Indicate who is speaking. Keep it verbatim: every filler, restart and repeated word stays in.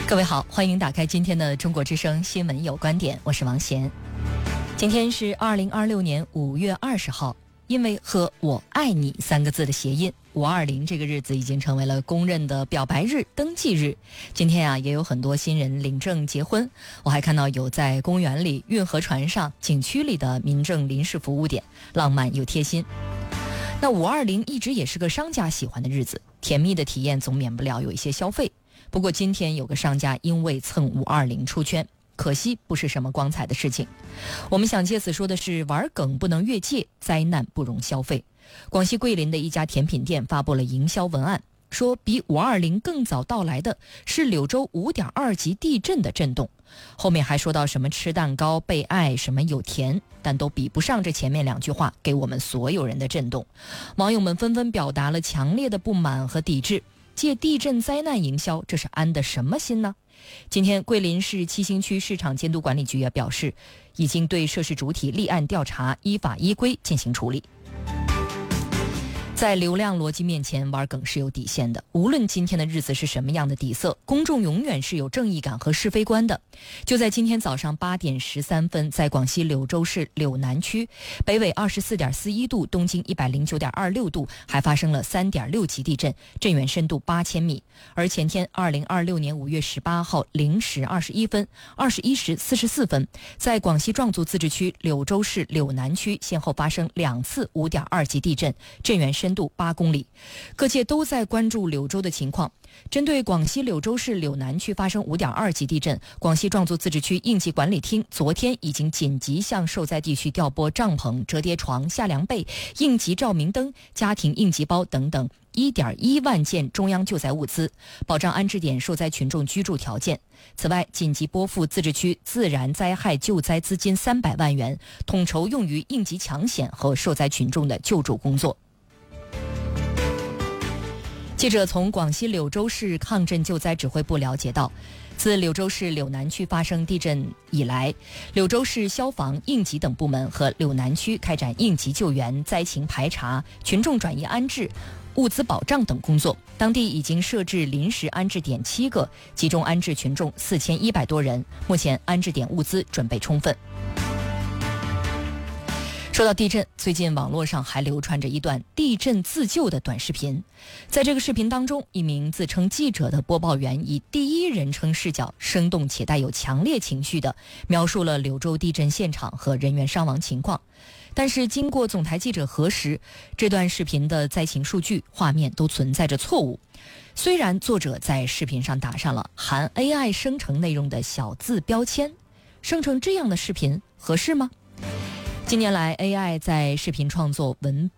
Speaker 1: 各位好，欢迎打开今天的中国之声新闻有观点，我是王贤。今天是二零二六年五月二十号，因为和我爱你三个字的谐音，五二零这个日子已经成为了公认的表白日、登记日。今天啊，也有很多新人领证结婚，我还看到有在公园里、运河船上、景区里的民政临时服务点，浪漫又贴心。那五二零一直也是个商家喜欢的日子，甜蜜的体验总免不了有一些消费。不过今天有个商家因为蹭五二零出圈，可惜不是什么光彩的事情。我们想借此说的是，玩梗不能越界，灾难不容消费。广西桂林的一家甜品店发布了营销文案，说比五二零更早到来的是柳州 五点二 级地震的震动。后面还说到什么吃蛋糕被爱，什么有甜，但都比不上这前面两句话给我们所有人的震动。网友们纷纷表达了强烈的不满和抵制，借地震灾难营销，这是安的什么心呢？今天桂林市七星区市场监督管理局也表示，已经对涉事主体立案调查，依法依规进行处理。在流量逻辑面前，玩梗是有底线的。无论今天的日子是什么样的底色，公众永远是有正义感和是非观的。就在今天早上八点十三分，在广西柳州市柳南区，北纬二十四点四一度，东经一百零九点二六度，还发生了三点六级地震，震源深度八千米。而前天二零二六年五月十八号零时二十一分、二十一时四十四分，在广西壮族自治区柳州市柳南区先后发生两次五点二级地震，震源深度八公里。各界都在关注柳州的情况。针对广西柳州市柳南区发生五点二级地震，广西壮族自治区应急管理厅昨天已经紧急向受灾地区调拨帐篷、折叠床、夏凉被、应急照明灯、家庭应急包等等一点一万件中央救灾物资，保障安置点受灾群众居住条件。此外，紧急拨付自治区自然灾害救灾资金三百万元，统筹用于应急抢险和受灾群众的救助工作。记者从广西柳州市抗震救灾指挥部了解到，自柳州市柳南区发生地震以来，柳州市消防、应急等部门和柳南区开展应急救援、灾情排查、群众转移安置、物资保障等工作。当地已经设置临时安置点七个，集中安置群众四千一百多人，目前安置点物资准备充分。说到地震，最近网络上还流传着一段地震自救的短视频。在这个视频当中，一名自称记者的播报员以第一人称视角，生动且带有强烈情绪地描述了柳州地震现场和人员伤亡情况。但是经过总台记者核实，这段视频的灾情数据、画面都存在着错误。虽然作者在视频上打上了含 A I 生成内容的小字标签，生成这样的视频合适吗？近年来 A I 在视频创作、文